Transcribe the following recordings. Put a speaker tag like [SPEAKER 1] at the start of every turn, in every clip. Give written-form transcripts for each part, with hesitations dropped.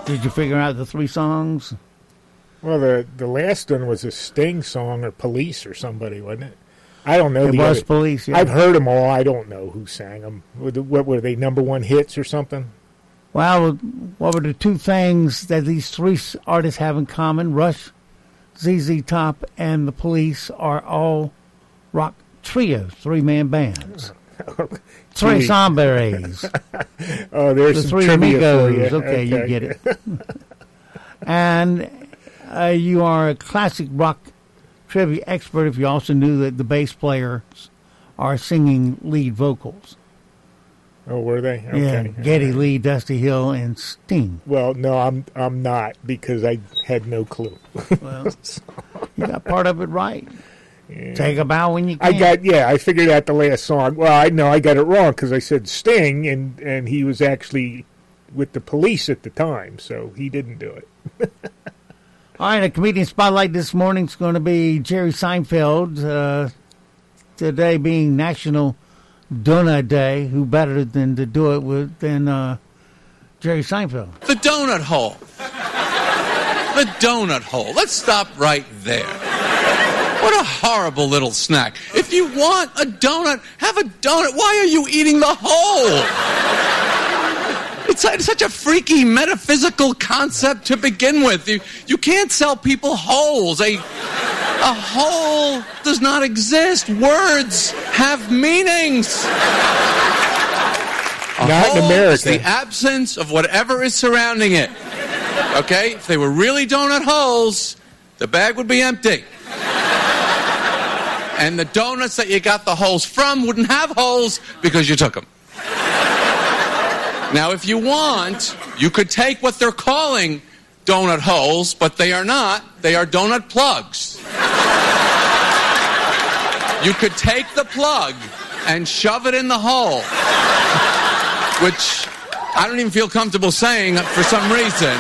[SPEAKER 1] Did you figure out the 3 songs?
[SPEAKER 2] Well, the last one was a Sting song or Police or somebody, wasn't it? I don't know.
[SPEAKER 1] It was Police, yeah.
[SPEAKER 2] I've heard them all. I don't know who sang them. What were they, #1 hits or something?
[SPEAKER 1] Well, what were the 2 things that these 3 artists have in common? Rush, ZZ Top, and the Police are all rock trios, 3-man bands. 3 Hombres.
[SPEAKER 2] Oh, there's
[SPEAKER 1] the
[SPEAKER 2] some
[SPEAKER 1] 3
[SPEAKER 2] trivia for
[SPEAKER 1] Amigos.
[SPEAKER 2] you.
[SPEAKER 1] Okay, you get it. And you are a classic rock trivia expert if you also knew that the bass players are singing lead vocals.
[SPEAKER 2] Oh, were they? Okay.
[SPEAKER 1] Yeah, Geddy Lee, Dusty Hill, and Sting.
[SPEAKER 2] Well, no, I'm not, because I had no clue.
[SPEAKER 1] Well, you got part of it right.
[SPEAKER 2] Yeah.
[SPEAKER 1] Take a bow when you can.
[SPEAKER 2] I figured out the last song. Well, I know I got it wrong because I said Sting, and he was actually with the Police at the time, so he didn't do it.
[SPEAKER 1] All right, a comedian spotlight this morning is going to be Jerry Seinfeld. Today being National Donut Day. Who better than to do it than Jerry Seinfeld?
[SPEAKER 3] The donut hole. The donut hole. Let's stop right there. What a horrible little snack. If you want a donut, have a donut. Why are you eating the hole? It's such a freaky metaphysical concept to begin with. You can't sell people holes. A hole does not exist. Words have meanings.
[SPEAKER 2] Not in America.
[SPEAKER 3] Is the absence of whatever is surrounding it. Okay? If they were really donut holes, the bag would be empty. And the donuts that you got the holes from wouldn't have holes because you took them. Now, if you want, you could take what they're calling donut holes, but they are not. They are donut plugs. You could take the plug and shove it in the hole, which I don't even feel comfortable saying for some reason.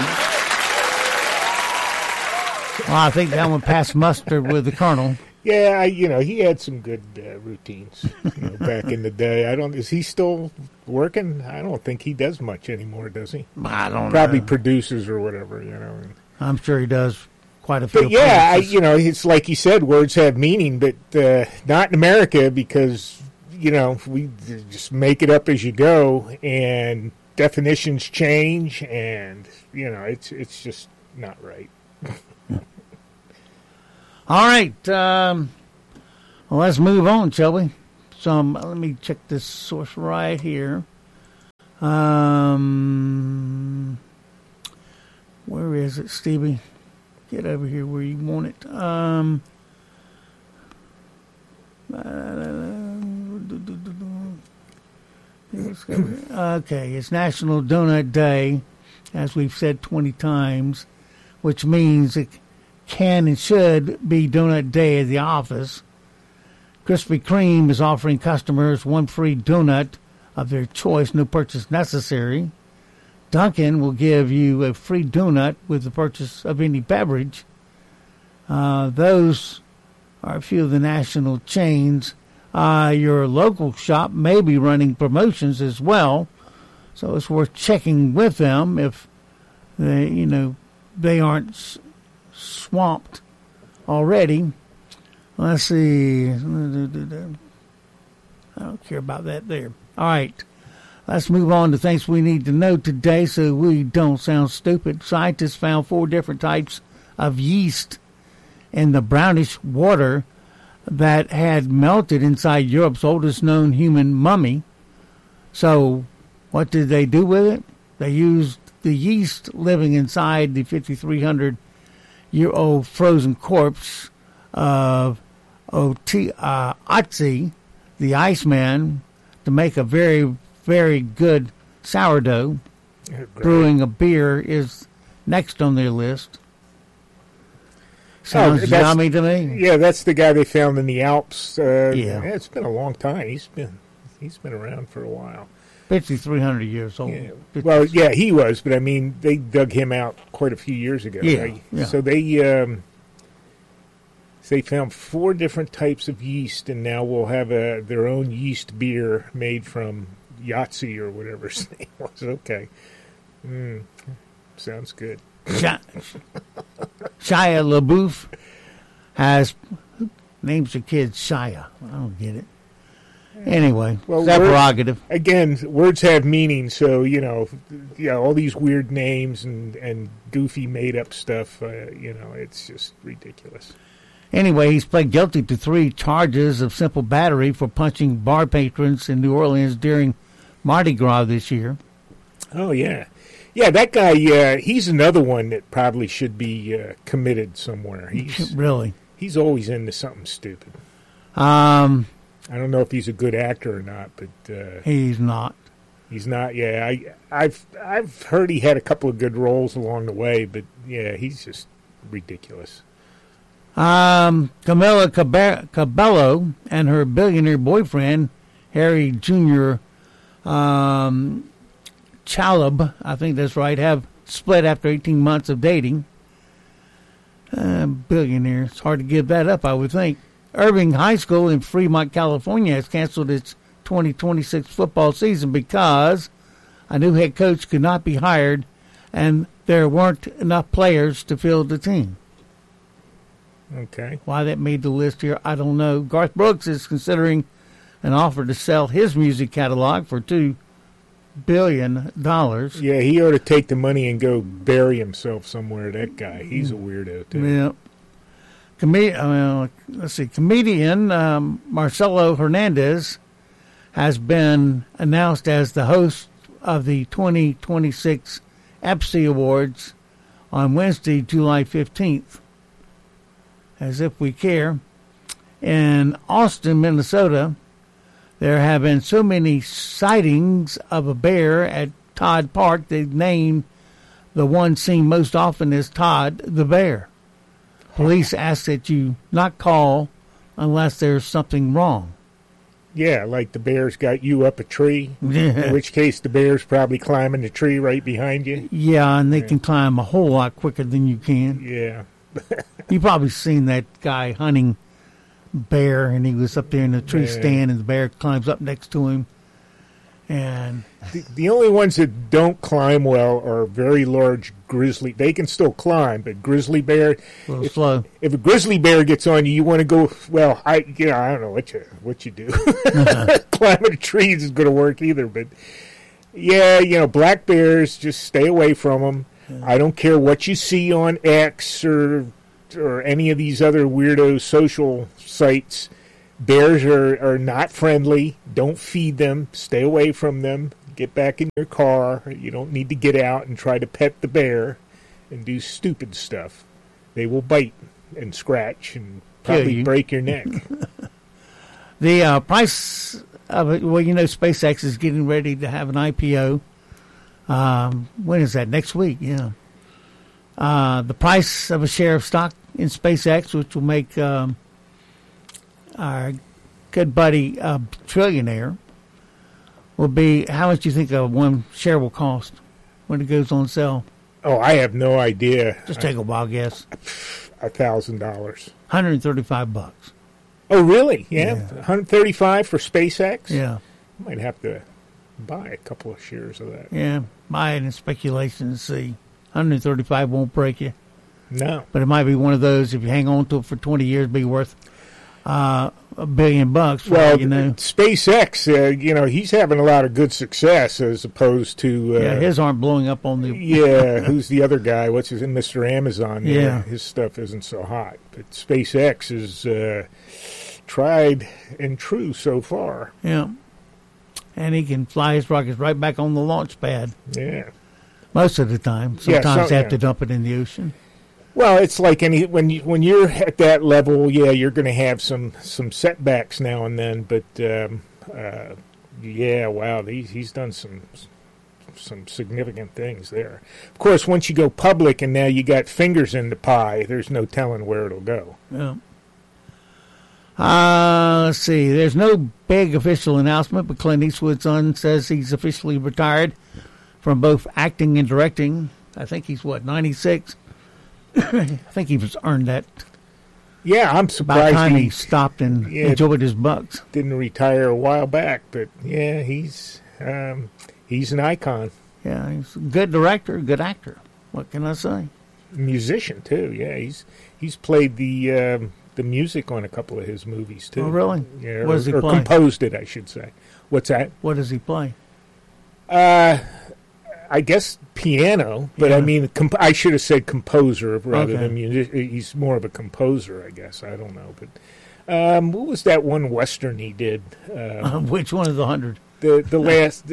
[SPEAKER 1] Well, I think that one passed muster with the Colonel.
[SPEAKER 2] Yeah, he had some good routines back in the day. Is he still working? I don't think he does much anymore, does he?
[SPEAKER 1] I don't know.
[SPEAKER 2] Probably produces or whatever,
[SPEAKER 1] I'm sure he does quite a few.
[SPEAKER 2] But yeah, it's like you said, words have meaning, but not in America because, we just make it up as you go and definitions change and, it's just not right.
[SPEAKER 1] All right, well, let's move on, shall we? Let me check this source right here. Where is it, Stevie? Get over here where you want it. Okay, it's National Donut Day, as we've said 20 times, which means it can and should be Donut Day at the office. Krispy Kreme is offering customers 1 free donut of their choice, no purchase necessary. Dunkin' will give you a free donut with the purchase of any beverage. Those are a few of the national chains. Your local shop may be running promotions as well, so it's worth checking with them if they aren't swamped already. Let's see. I don't care about that there. All right. Let's move on to things we need to know today so we don't sound stupid. Scientists found 4 different types of yeast in the brownish water that had melted inside Europe's oldest known human mummy. So what did they do with it? They used the yeast living inside the 5,300-year-old frozen corpse of Otzi, the Iceman, to make a very, very good sourdough. Brewing a beer is next on their list. Sounds yummy to me.
[SPEAKER 2] Yeah, that's the guy they found in the Alps.
[SPEAKER 1] Yeah,
[SPEAKER 2] it's been a long time. He's been around for a while.
[SPEAKER 1] 5,300 years old.
[SPEAKER 2] Yeah. Well, yeah, he was, but I mean, they dug him out quite a few years ago.
[SPEAKER 1] Yeah.
[SPEAKER 2] Right?
[SPEAKER 1] Yeah.
[SPEAKER 2] So they found 4 different types of yeast, and now we'll have their own yeast beer made from Yahtzee or whatever his name was. Okay. Sounds good.
[SPEAKER 1] Shia LaBeouf names their kids Shia. I don't get it. Anyway,
[SPEAKER 2] Well,
[SPEAKER 1] that prerogative.
[SPEAKER 2] Again, words have meaning, so, all these weird names and goofy made-up stuff, it's just ridiculous.
[SPEAKER 1] Anyway, he's pled guilty to 3 charges of simple battery for punching bar patrons in New Orleans during Mardi Gras this year.
[SPEAKER 2] Oh, yeah. Yeah, that guy, he's another one that probably should be committed somewhere.
[SPEAKER 1] Really?
[SPEAKER 2] He's always into something stupid. I don't know if he's a good actor or not, but
[SPEAKER 1] He's not.
[SPEAKER 2] he's not. Yeah, I've heard he had a couple of good roles along the way, but yeah, he's just ridiculous.
[SPEAKER 1] Camila Cabello and her billionaire boyfriend, Harry Jr. Chalub, I think that's right, have split after 18 months of dating. Billionaire. It's hard to give that up, I would think. Irving High School in Fremont, California has canceled its 2026 football season because a new head coach could not be hired and there weren't enough players to fill the team.
[SPEAKER 2] Okay.
[SPEAKER 1] Why that made the list here, I don't know. Garth Brooks is considering an offer to sell his music catalog for $2 billion.
[SPEAKER 2] Yeah, he ought to take the money and go bury himself somewhere, that guy. He's a weirdo, too.
[SPEAKER 1] Yeah. Comedian Marcelo Hernandez has been announced as the host of the 2026 EPSI Awards on Wednesday, July 15th. As if we care. In Austin, Minnesota, there have been so many sightings of a bear at Todd Park, they've named the one seen most often as Todd the Bear. Police ask that you not call unless there's something wrong.
[SPEAKER 2] Yeah, like the bear's got you up a tree, in which case the bear's probably climbing the tree right behind you.
[SPEAKER 1] Yeah, and they can climb a whole lot quicker than you can.
[SPEAKER 2] Yeah.
[SPEAKER 1] You've probably seen that guy hunting bear, and he was up there in the tree stand, and the bear climbs up next to him. And
[SPEAKER 2] the only ones that don't climb well are very large grizzly. They can still climb, but grizzly bear,
[SPEAKER 1] a little slow.
[SPEAKER 2] If a grizzly bear gets on you, you want to go. Well, I don't know what you do. Climbing trees is going to work either, but yeah, black bears, just stay away from them. I don't care what you see on X or any of these other weirdo social sites. Bears are not friendly. Don't feed them. Stay away from them. Get back in your car. You don't need to get out and try to pet the bear and do stupid stuff. They will bite and scratch and probably break your neck.
[SPEAKER 1] The price of it, SpaceX is getting ready to have an IPO. When is that? Next week, yeah. The price of a share of stock in SpaceX, which will make our good buddy trillionaire, will be, how much do you think one share will cost when it goes on sale?
[SPEAKER 2] Oh, I have no idea.
[SPEAKER 1] Just take a wild guess.
[SPEAKER 2] $1,000.
[SPEAKER 1] $135.
[SPEAKER 2] Oh, really? Yeah. $135 for SpaceX?
[SPEAKER 1] Yeah.
[SPEAKER 2] Might have to buy a couple of shares of that.
[SPEAKER 1] Yeah, buy it in speculation and see. 135 won't break you.
[SPEAKER 2] No.
[SPEAKER 1] But it might be one of those, if you hang on to it for 20 years, be worth $1 billion.
[SPEAKER 2] Well, SpaceX, he's having a lot of good success as opposed to...
[SPEAKER 1] his aren't blowing up on the...
[SPEAKER 2] Yeah, who's the other guy? What's his name? Mr. Amazon.
[SPEAKER 1] Yeah.
[SPEAKER 2] His stuff isn't so hot. But SpaceX is tried and true so far.
[SPEAKER 1] Yeah. And he can fly his rockets right back on the launch pad.
[SPEAKER 2] Yeah.
[SPEAKER 1] Most of the time. Sometimes they have to dump it in the ocean.
[SPEAKER 2] Well, it's like when you're at that level, you're going to have some setbacks now and then. But wow, he's done some significant things there. Of course, once you go public and now you got fingers in the pie, there's no telling where it'll go.
[SPEAKER 1] Yeah. Let's see. There's no big official announcement, but Clint Eastwood's son says he's officially retired from both acting and directing. I think he's 96. I think he's earned that.
[SPEAKER 2] Yeah, I'm surprised.
[SPEAKER 1] By the time he stopped and enjoyed his bucks.
[SPEAKER 2] Didn't retire a while back, but he's an icon.
[SPEAKER 1] Yeah, he's a good director, good actor. What can I say?
[SPEAKER 2] Musician too. Yeah, he's played the music on a couple of his movies too.
[SPEAKER 1] Oh, really?
[SPEAKER 2] Yeah,
[SPEAKER 1] What does he
[SPEAKER 2] or
[SPEAKER 1] play?
[SPEAKER 2] composed it, I should say. What's that?
[SPEAKER 1] What does he play?
[SPEAKER 2] I guess piano, but
[SPEAKER 1] Yeah.
[SPEAKER 2] I mean, I should have said composer rather
[SPEAKER 1] Okay.
[SPEAKER 2] than music. He's more of a composer, I guess. I don't know, but what was that one Western he did?
[SPEAKER 1] Which one of the 100?
[SPEAKER 2] The last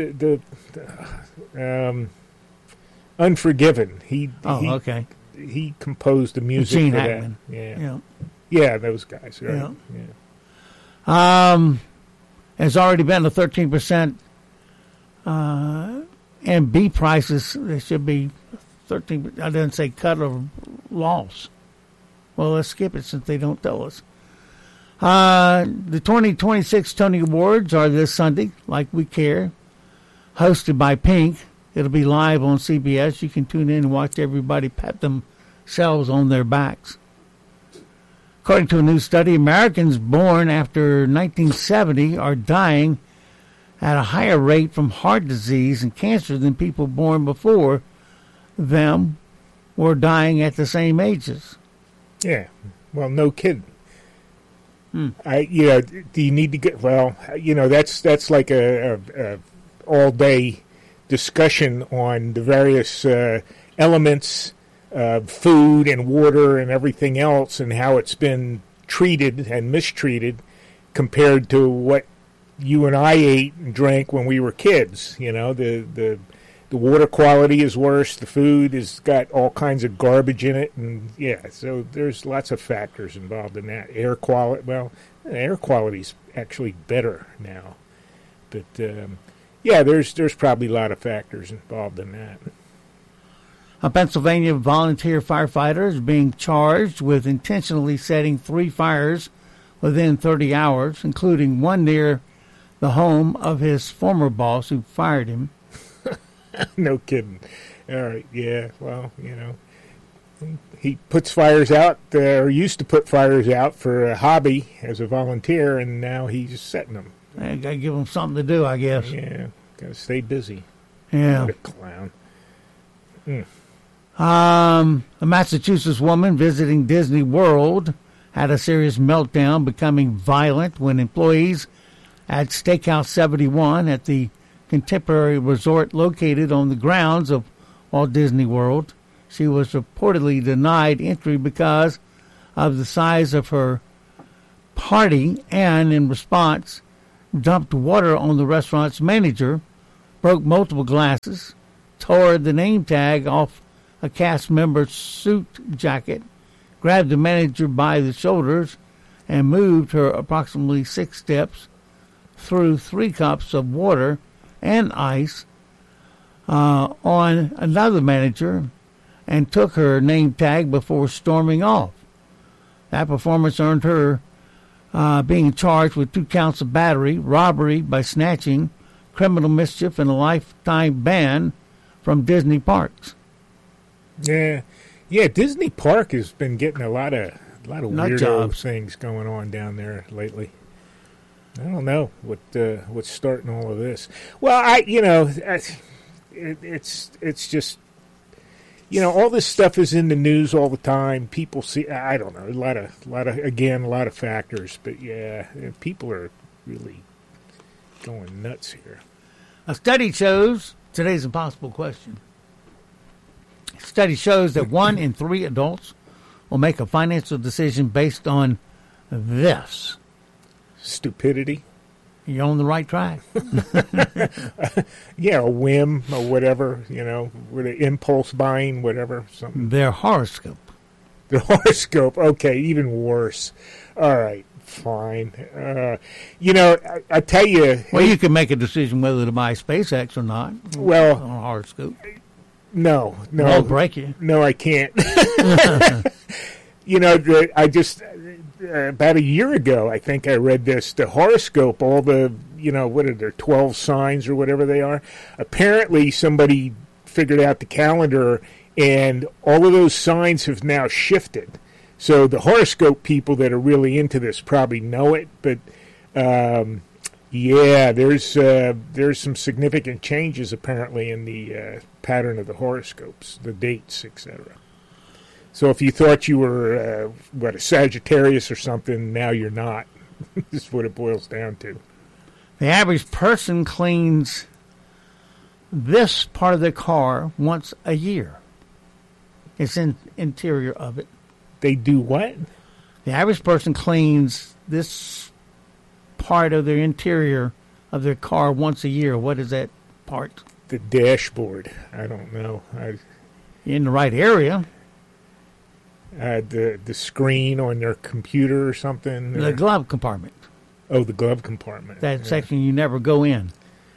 [SPEAKER 2] Unforgiven.
[SPEAKER 1] Okay.
[SPEAKER 2] He composed the music
[SPEAKER 1] Gene
[SPEAKER 2] for
[SPEAKER 1] Hackman.
[SPEAKER 2] that. Yeah, those guys. Right?
[SPEAKER 1] Yeah. There's already been a 13% MB prices. There should be 13. I didn't say cut or loss. Well, let's skip it since they don't tell us. The 2026 Tony Awards are this Sunday, like we care, hosted by Pink. It'll be live on CBS. You can tune in and watch everybody pat themselves on their backs. According to a new study, Americans born after 1970 are dying at a higher rate from heart disease and cancer than people born before them were dying at the same ages.
[SPEAKER 2] Yeah. Well, no kidding. Do you need to get? Well, that's like a all day discussion on the various elements of food and water and everything else, and how it's been treated and mistreated compared to what you and I ate and drank when we were kids. The water quality is worse. The food has got all kinds of garbage in it, and so there's lots of factors involved in that. Air quality. Well, air quality's actually better now, but there's probably a lot of factors involved in that.
[SPEAKER 1] A Pennsylvania volunteer firefighter is being charged with intentionally setting 3 fires within 30 hours, including one near the home of his former boss who fired him.
[SPEAKER 2] No kidding. All right, yeah, well, he puts fires out, or used to put fires out for a hobby as a volunteer, and now he's setting them.
[SPEAKER 1] I got to give him something to do, I guess.
[SPEAKER 2] Yeah, got to stay busy.
[SPEAKER 1] Yeah.
[SPEAKER 2] What a clown.
[SPEAKER 1] A Massachusetts woman visiting Disney World had a serious meltdown, becoming violent when employees at Steakhouse 71 at the contemporary resort located on the grounds of Walt Disney World. She was reportedly denied entry because of the size of her party and, in response, dumped water on the restaurant's manager, broke multiple glasses, tore the name tag off a cast member's suit jacket, grabbed the manager by the shoulders, and moved her approximately 6 steps through 3 cups of water and ice on another manager and took her name tag before storming off. That performance earned her being charged with 2 counts of battery, robbery by snatching, criminal mischief, and a lifetime ban from Disney parks.
[SPEAKER 2] Yeah, Disney Park has been getting a lot of
[SPEAKER 1] Nut
[SPEAKER 2] weirdo
[SPEAKER 1] jobs.
[SPEAKER 2] things going on down there lately. I don't know what's starting all of this. Well, it's just all this stuff is in the news all the time. People see. I don't know, a lot of factors, but people are really going nuts here.
[SPEAKER 1] A study shows, today's impossible question. A study shows that 1 in 3 adults will make a financial decision based on this.
[SPEAKER 2] Stupidity.
[SPEAKER 1] You're on the right track.
[SPEAKER 2] A whim or whatever, with an impulse buying, whatever, something.
[SPEAKER 1] Their horoscope.
[SPEAKER 2] The horoscope, okay, even worse. All right, fine. I tell you.
[SPEAKER 1] Well, you can make a decision whether to buy SpaceX or not.
[SPEAKER 2] Well,
[SPEAKER 1] on a horoscope.
[SPEAKER 2] No.
[SPEAKER 1] They'll break you.
[SPEAKER 2] No, I can't. I just about a year ago, I think I read this. The horoscope, all the what are there, 12 signs or whatever they are. Apparently, somebody figured out the calendar, and all of those signs have now shifted. So the horoscope people that are really into this probably know it, but Yeah, there's some significant changes apparently in the pattern of the horoscopes, the dates, etc. So if you thought you were a Sagittarius or something, now you're not. This is what it boils down to.
[SPEAKER 1] The average person cleans this part of their car once a year. It's in interior of it.
[SPEAKER 2] They do what?
[SPEAKER 1] The average person cleans this part of their interior of their car once a year. What is that part?
[SPEAKER 2] The dashboard. I don't know.
[SPEAKER 1] You're in the right area.
[SPEAKER 2] The screen on their computer or something.
[SPEAKER 1] The glove compartment.
[SPEAKER 2] Oh, the glove compartment.
[SPEAKER 1] That section you never go in.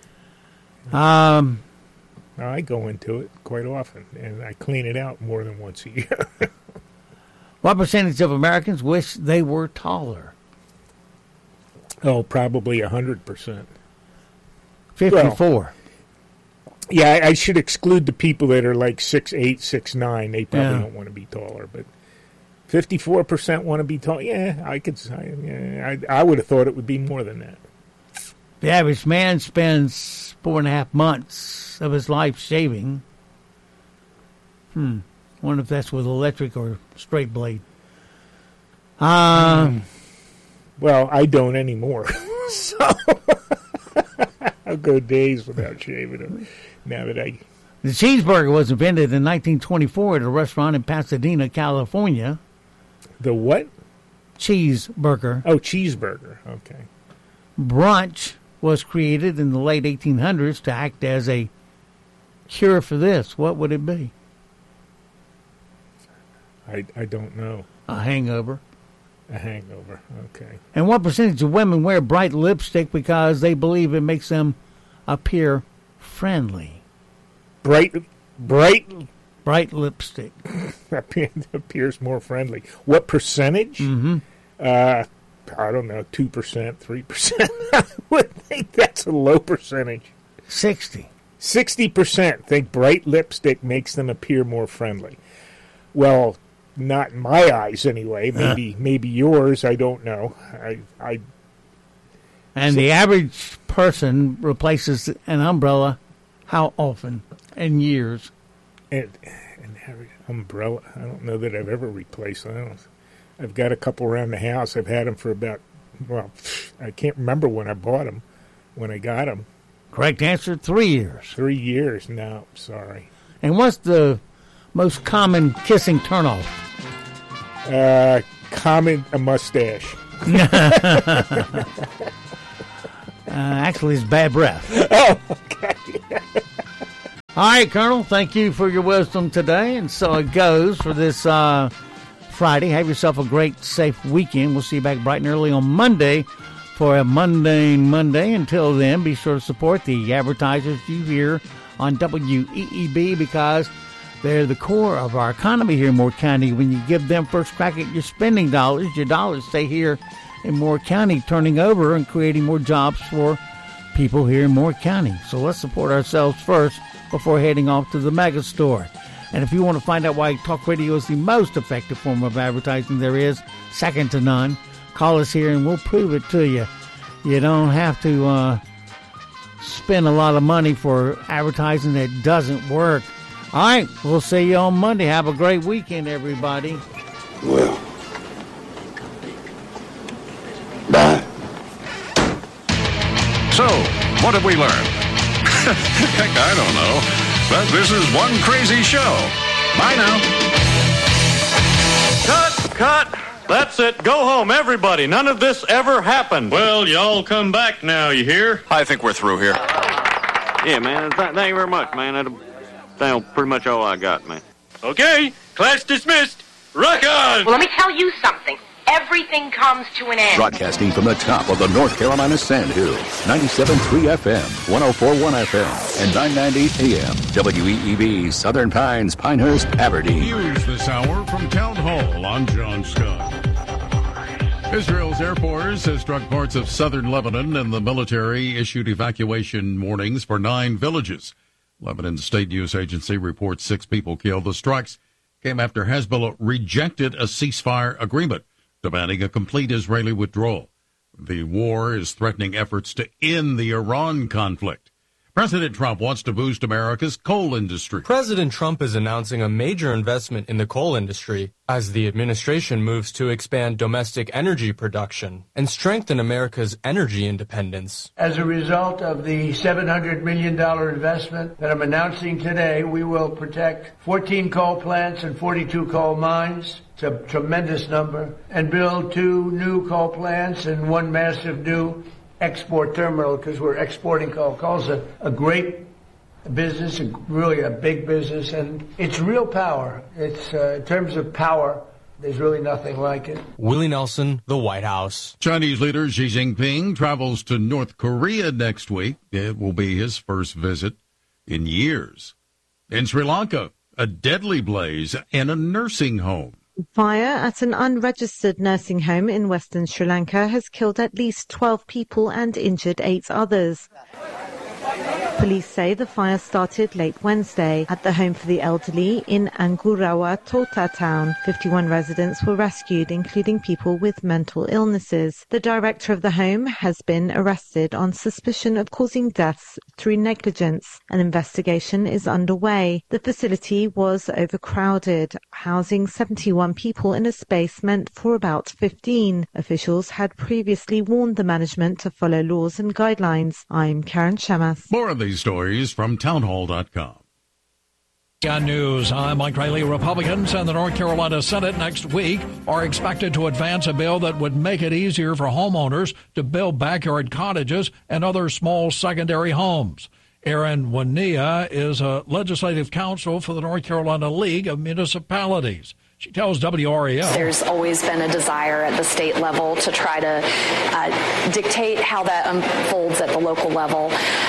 [SPEAKER 2] I go into it quite often, and I clean it out more than once a year.
[SPEAKER 1] What percentage of Americans wish they were taller?
[SPEAKER 2] Oh, probably 100%.
[SPEAKER 1] 54.
[SPEAKER 2] Well, yeah, I should exclude the people that are like 6'8", 6'9". They probably don't want to be taller, but 54% want to be tall. Yeah, I would have thought it would be more than that.
[SPEAKER 1] The average man spends 4.5 months of his life shaving. Wonder if that's with electric or straight blade.
[SPEAKER 2] Well, I don't anymore. So I'll go days without shaving them. Now that
[SPEAKER 1] The cheeseburger was invented in 1924 at a restaurant in Pasadena, California.
[SPEAKER 2] The what?
[SPEAKER 1] Cheeseburger.
[SPEAKER 2] Oh, cheeseburger. Okay.
[SPEAKER 1] Brunch was created in the late 1800s to act as a cure for this. What would it be?
[SPEAKER 2] I don't know.
[SPEAKER 1] A hangover.
[SPEAKER 2] A hangover. Okay.
[SPEAKER 1] And what percentage of women wear bright lipstick because they believe it makes them appear friendly?
[SPEAKER 2] Bright
[SPEAKER 1] lipstick.
[SPEAKER 2] Appears more friendly. What percentage?
[SPEAKER 1] Mm-hmm.
[SPEAKER 2] I don't know, 2%, 3%. I would think that's a low percentage. 60% think bright lipstick makes them appear more friendly. Well, not in my eyes anyway. Maybe yours. I don't know.
[SPEAKER 1] And the average person replaces an umbrella how often in years?
[SPEAKER 2] And umbrella. I don't know that I've ever replaced them. I've got a couple around the house. I've had them for about, I can't remember when I bought them, when I got them.
[SPEAKER 1] Correct answer, 3 years.
[SPEAKER 2] 3 years. No, sorry.
[SPEAKER 1] And what's the most common kissing turnoff?
[SPEAKER 2] A mustache.
[SPEAKER 1] Actually, it's bad breath.
[SPEAKER 2] Oh, okay.
[SPEAKER 1] All right, Colonel, thank you for your wisdom today. And so it goes for this Friday. Have yourself a great, safe weekend. We'll see you back bright and early on Monday for a Mundane Monday. Until then, be sure to support the advertisers you hear on WEEB because they're the core of our economy here in Moore County. When you give them first crack at your spending dollars, your dollars stay here in Moore County, turning over and creating more jobs for people here in Moore County. So let's support ourselves first before heading off to the mega store. And if you want to find out why talk radio is the most effective form of advertising there is, second to none, call us here and we'll prove it to you. You don't have to spend a lot of money for advertising that doesn't work. All right, we'll see you on Monday. Have a great weekend, everybody.
[SPEAKER 4] Well, bye.
[SPEAKER 5] So, what have we learned? Heck, I don't know. But this is one crazy show. Bye now.
[SPEAKER 6] Cut! That's it. Go home, everybody. None of this ever happened.
[SPEAKER 7] Well, y'all come back now, you hear?
[SPEAKER 5] I think we're through here.
[SPEAKER 6] Yeah, man. Thank you very much, man. That's pretty much all I got, man.
[SPEAKER 7] Okay, class dismissed. Rock on!
[SPEAKER 8] Well, let me tell you something. Everything comes to an end.
[SPEAKER 9] Broadcasting from the top of the North Carolina Sandhill, 97.3 FM, 104.1 FM, and 990 AM. WEEB, Southern Pines, Pinehurst, Aberdeen.
[SPEAKER 5] News this hour from Town Hall on John Scott. Israel's Air Force has struck parts of southern Lebanon, and the military issued evacuation warnings for 9 villages. Lebanon's state news agency reports 6 people killed. The strikes came after Hezbollah rejected a ceasefire agreement, demanding a complete Israeli withdrawal. The war is threatening efforts to end the Iran conflict. President Trump wants to boost America's coal industry.
[SPEAKER 10] President Trump is announcing a major investment in the coal industry as the administration moves to expand domestic energy production and strengthen America's energy independence.
[SPEAKER 11] As a result of the $700 million investment that I'm announcing today, we will protect 14 coal plants and 42 coal mines. It's a tremendous number. And build 2 new coal plants and 1 massive new export terminal, because we're exporting coal. Coal's a great business, really a big business, and it's real power. It's in terms of power, there's really nothing like it.
[SPEAKER 10] Willie Nelson, the White House.
[SPEAKER 5] Chinese leader Xi Jinping travels to North Korea next week. It will be his first visit in years. In Sri Lanka, a deadly blaze in a nursing home.
[SPEAKER 12] Fire at an unregistered nursing home in western Sri Lanka has killed at least 12 people and injured 8 others. Police say the fire started late Wednesday at the home for the elderly in Angurawa Tota town. 51 residents were rescued, including people with mental illnesses. The director of the home has been arrested on suspicion of causing deaths through negligence. An investigation is underway. The facility was overcrowded, housing 71 people in a space meant for about 15. Officials had previously warned the management to follow laws and guidelines. I'm Karen Shamas.
[SPEAKER 5] More of these stories from townhall.com.
[SPEAKER 13] On News, I'm Mike Riley. Republicans in the North Carolina Senate next week are expected to advance a bill that would make it easier for homeowners to build backyard cottages and other small secondary homes. Erin Wania is a legislative counsel for the North Carolina League of Municipalities. She tells WRAL.
[SPEAKER 14] There's always been a desire at the state level to try to dictate how that unfolds at the local level.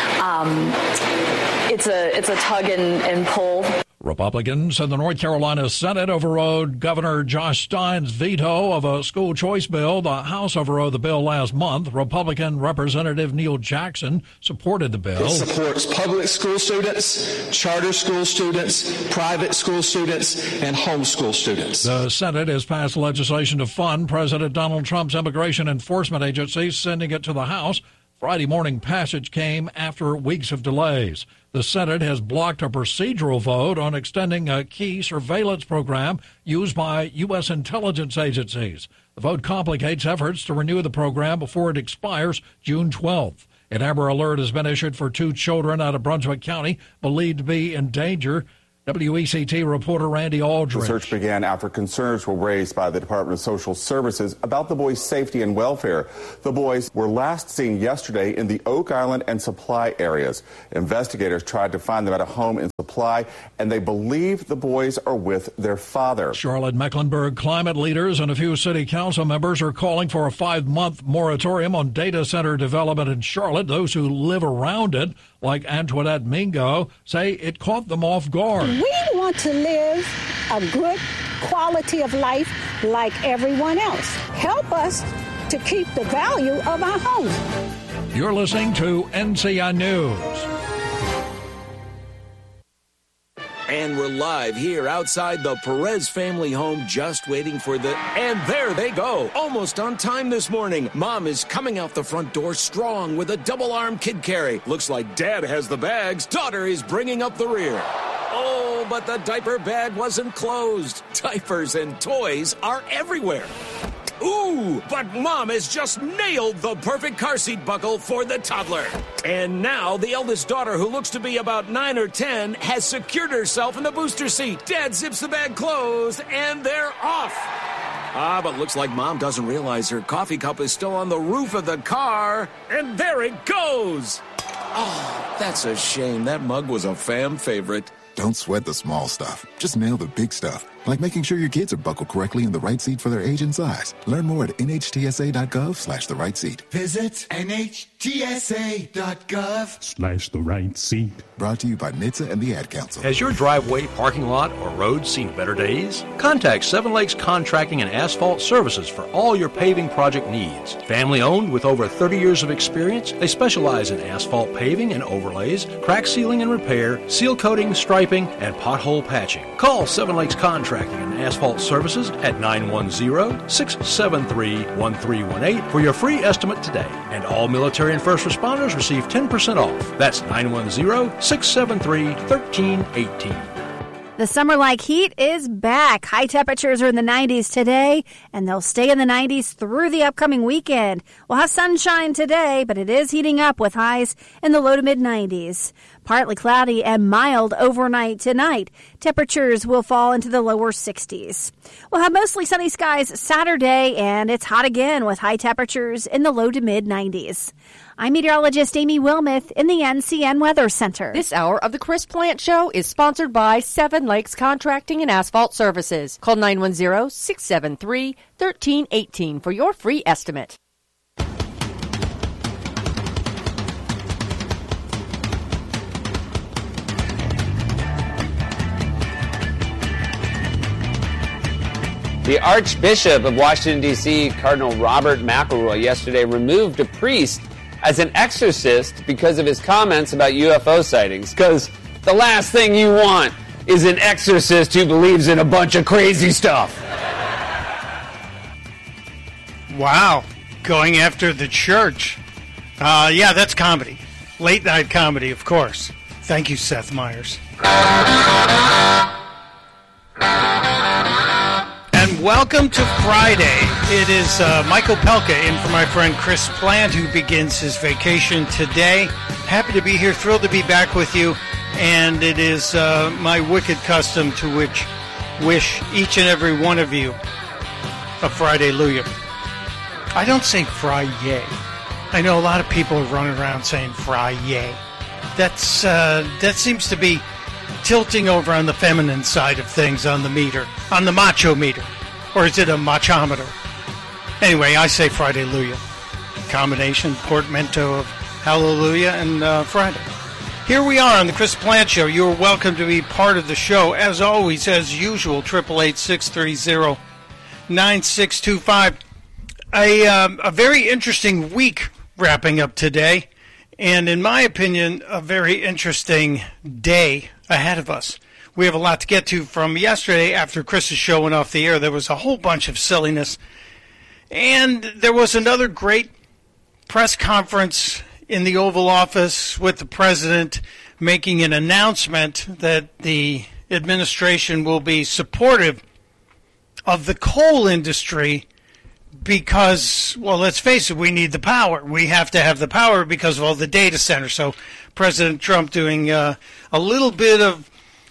[SPEAKER 14] It's a tug and pull.
[SPEAKER 13] Republicans in the North Carolina Senate overrode Governor Josh Stein's veto of a school choice bill. The House overrode the bill last month. Republican Representative Neil Jackson supported the bill.
[SPEAKER 15] It supports public school students, charter school students, private school students, and homeschool students.
[SPEAKER 13] The Senate has passed legislation to fund President Donald Trump's immigration enforcement agency, sending it to the House. Friday morning passage came after weeks of delays. The Senate has blocked a procedural vote on extending a key surveillance program used by U.S. intelligence agencies. The vote complicates efforts to renew the program before it expires June 12th. An Amber Alert has been issued for 2 children out of Brunswick County believed to be in danger. WECT reporter Randy Aldridge.
[SPEAKER 16] The search began after concerns were raised by the Department of Social Services about the boys' safety and welfare. The boys were last seen yesterday in the Oak Island and Supply areas. Investigators tried to find them at a home in Supply, and they believe the boys are with their father.
[SPEAKER 13] Charlotte-Mecklenburg climate leaders and a few city council members are calling for a 5-month moratorium on data center development in Charlotte. Those who live around it, like Antoinette Mingo, say it caught them off guard.
[SPEAKER 17] We want to live a good quality of life like everyone else. Help us to keep the value of our home.
[SPEAKER 13] You're listening to NCI News.
[SPEAKER 18] And we're live here outside the Perez family home, just waiting for and there they go. Almost on time this morning. Mom is coming out the front door strong with a double-arm kid carry. Looks like Dad has the bags. Daughter is bringing up the rear. Oh, but the diaper bag wasn't closed. Diapers and toys are everywhere. Ooh, but Mom has just nailed the perfect car seat buckle for the toddler. And now the eldest daughter, who looks to be about 9 or 10, has secured herself in the booster seat. Dad zips the bag closed, and they're off. But looks like Mom doesn't realize her coffee cup is still on the roof of the car. And there it goes. Oh, that's a shame. That mug was a fan favorite.
[SPEAKER 19] Don't sweat the small stuff. Just nail the big stuff, like making sure your kids are buckled correctly in the right seat for their age and size. Learn more at nhtsa.gov/the right seat.
[SPEAKER 20] Visit nhtsa.gov/the right seat.
[SPEAKER 19] Brought to you by NHTSA and the Ad Council.
[SPEAKER 21] Has your driveway, parking lot, or road seen better days? Contact Seven Lakes Contracting and Asphalt Services for all your paving project needs. Family owned with over 30 years of experience, they specialize in asphalt paving and overlays, crack sealing and repair, seal coating, striping, and pothole patching. Call Seven Lakes Contracting Contracting and Asphalt Services at 910-673-1318 for your free estimate today. And all military and first responders receive 10% off. That's 910-673-1318.
[SPEAKER 3] The summer-like heat is back. High temperatures are in the 90s today, and they'll stay in the 90s through the upcoming weekend. We'll have sunshine today, but it is heating up with highs in the low to mid-90s. Partly cloudy and mild overnight tonight. Temperatures will fall into the lower 60s. We'll have mostly sunny skies Saturday, and it's hot again with high temperatures in the low to mid-90s. I'm meteorologist Amy Wilmoth in the NCN Weather Center.
[SPEAKER 22] This hour of the Chris Plant Show is sponsored by Seven Lakes Contracting and Asphalt Services. Call 910-673-1318 for your free estimate.
[SPEAKER 23] The Archbishop of Washington, D.C., Cardinal Robert McElroy, yesterday removed a priest as an exorcist because of his comments about UFO sightings. Because the last thing you want is an exorcist who believes in a bunch of crazy stuff.
[SPEAKER 24] Wow. Going after the church. Yeah, that's comedy. Late night comedy, of course. Thank you, Seth Meyers. And welcome to Friday. It is Michael Pelka in for my friend Chris Plant, who begins his vacation today. Happy to be here, thrilled to be back with you. And it is my wicked custom to wish each and every one of you a Friday-luya. I don't say fry-yay. I know a lot of people are running around saying fry-yay. That seems to be tilting over on the feminine side of things on the meter, on the macho meter. Or is it a machometer? Anyway, I say Friday-luya. Combination, portmanteau of hallelujah and Friday. Here we are on the Chris Plant Show. You are welcome to be part of the show. As always, as usual, 888-630-9625. A very interesting week wrapping up today. And in my opinion, a very interesting day ahead of us. We have a lot to get to from yesterday after Chris's show went off the air. There was a whole bunch of silliness. And there was another great press conference in the Oval Office with the president making an announcement that the administration will be supportive of the coal industry because, well, let's face it, we need the power. We have to have the power because of all the data centers. So President Trump doing a little bit of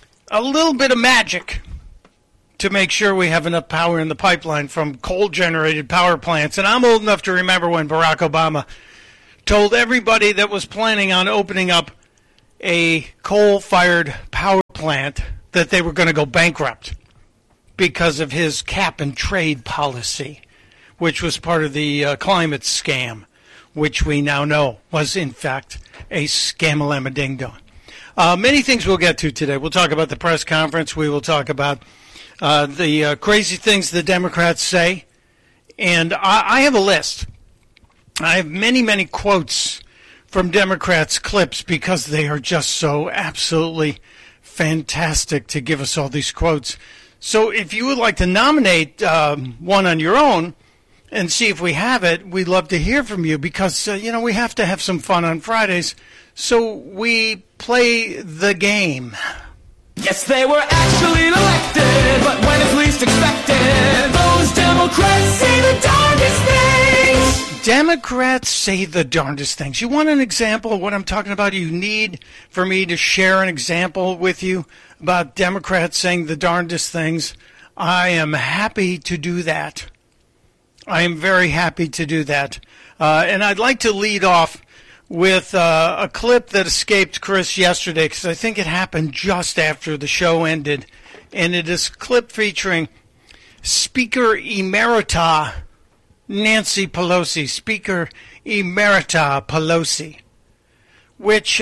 [SPEAKER 24] magic to make sure we have enough power in the pipeline from coal-generated power plants. And I'm old enough to remember when Barack Obama told everybody that was planning on opening up a coal-fired power plant that they were going to go bankrupt because of his cap-and-trade policy, which was part of the climate scam, which we now know was, in fact, a scam-a-lamma-ding-dong. Many things we'll get to today. We'll talk about the press conference. We will talk about the crazy things the Democrats say. And I have a list. I have many, many quotes from Democrats' clips because they are just so absolutely fantastic to give us all these quotes. So if you would like to nominate one on your own and see if we have it, we'd love to hear from you because, we have to have some fun on Fridays. So we play the game.
[SPEAKER 25] Yes, they were actually elected, but when it's least expected, those Democrats say the darndest things.
[SPEAKER 24] Democrats say the darndest things. You want an example of what I'm talking about? You need for me to share an example with you about Democrats saying the darndest things. I am happy to do that. I am very happy to do that. And I'd like to lead off with a clip that escaped Chris yesterday because I think it happened just after the show ended. And it is a clip featuring Speaker Emerita Nancy Pelosi, Speaker Emerita Pelosi, which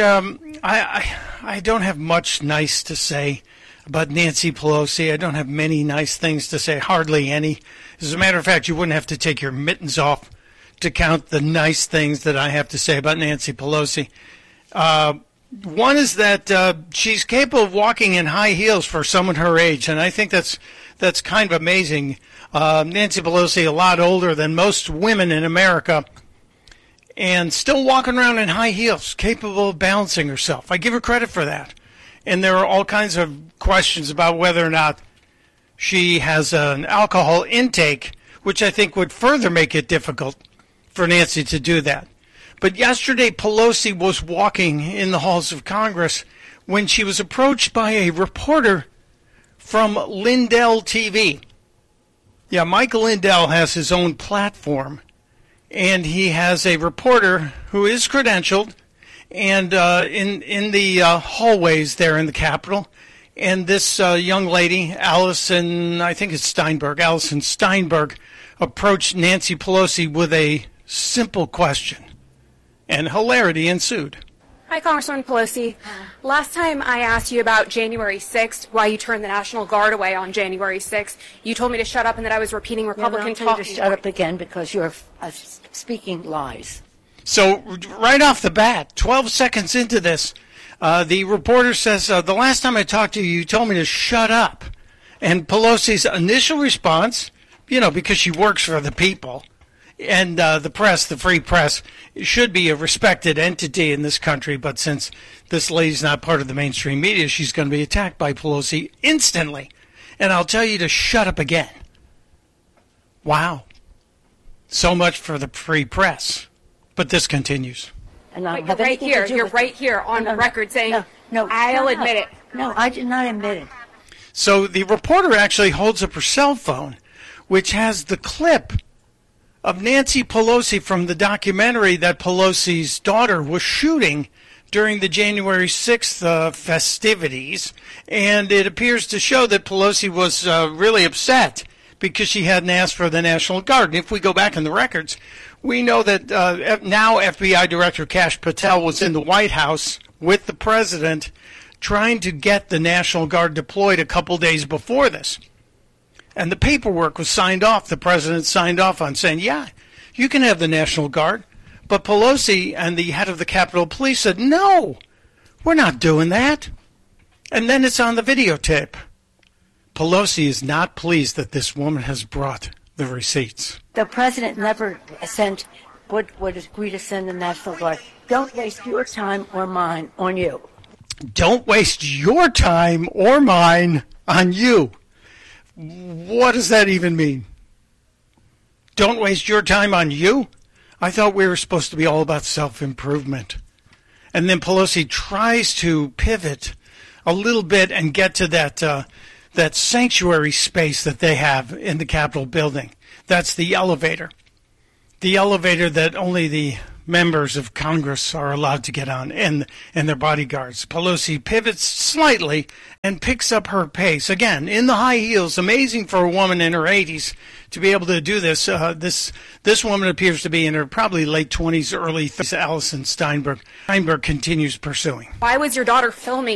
[SPEAKER 24] I don't have much nice to say about Nancy Pelosi. I don't have many nice things to say, hardly any. As a matter of fact, you wouldn't have to take your mittens off to count the nice things that I have to say about Nancy Pelosi. One is that she's capable of walking in high heels for someone her age, and I think that's kind of amazing. Nancy Pelosi, a lot older than most women in America, and still walking around in high heels, capable of balancing herself. I give her credit for that. And there are all kinds of questions about whether or not she has an alcohol intake, which I think would further make it difficult for Nancy to do that. But yesterday, Pelosi was walking in the halls of Congress when she was approached by a reporter from Lindell TV. Yeah, Michael Lindell has his own platform, and he has a reporter who is credentialed and in the hallways there in the Capitol. And this young lady, Allison Steinberg, approached Nancy Pelosi with a simple question, and hilarity ensued.
[SPEAKER 1] Hi, Congresswoman Pelosi. Last time I asked you about January 6th, why you turned the National Guard away on January 6th, you told me to shut up and that I was repeating Republican talk.
[SPEAKER 2] To shut up again because you're speaking lies.
[SPEAKER 24] So right off the bat, 12 seconds into this, the reporter says, the last time I talked to you, you told me to shut up. And Pelosi's initial response, because she works for the people, and the press, the free press, should be a respected entity in this country. But since this lady's not part of the mainstream media, she's going to be attacked by Pelosi instantly. And I'll tell you to shut up again. Wow. So much for the free press. But this continues.
[SPEAKER 2] And
[SPEAKER 1] you're right here on the record saying,
[SPEAKER 2] no,
[SPEAKER 1] I'll admit it.
[SPEAKER 2] No, I did not admit it.
[SPEAKER 24] So the reporter actually holds up her cell phone, which has the clip of Nancy Pelosi from the documentary that Pelosi's daughter was shooting during the January 6th festivities. And it appears to show that Pelosi was really upset because she hadn't asked for the National Guard. And if we go back in the records, we know that now FBI Director Kash Patel was in the White House with the president trying to get the National Guard deployed a couple days before this. And the paperwork was signed off. The president signed off on saying, yeah, you can have the National Guard. But Pelosi and the head of the Capitol Police said, no, we're not doing that. And then it's on the videotape. Pelosi is not pleased that this woman has brought the receipts.
[SPEAKER 2] The president never would agree to send the National Guard. Don't waste your time or mine on you.
[SPEAKER 24] Don't waste your time or mine on you. What does that even mean? Don't waste your time on you? I thought we were supposed to be all about self-improvement. And then Pelosi tries to pivot a little bit and get to that sanctuary space that they have in the Capitol building. That's the elevator. The elevator that only the members of Congress are allowed to get on and their bodyguards. Pelosi pivots slightly and picks up her pace. Again, in the high heels, amazing for a woman in her 80s to be able to do this. This woman appears to be in her probably late 20s, early 30s. Allison Steinberg. Steinberg continues pursuing.
[SPEAKER 1] Why was your daughter filming